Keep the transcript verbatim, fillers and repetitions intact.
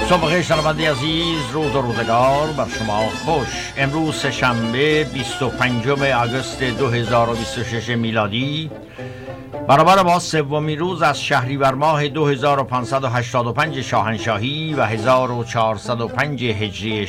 صبح بخیر شنونده عزیز، روز و روزگار بر شما خوش. امروز سه‌شنبه بیست و پنجم آگوست دو هزار و بیست و شش میلادی، برابر با سومین روز از شهریور ماه دو هزار و پانصد و هشتاد و پنج شاهنشاهی و هزار و چهارصد و پنج هجری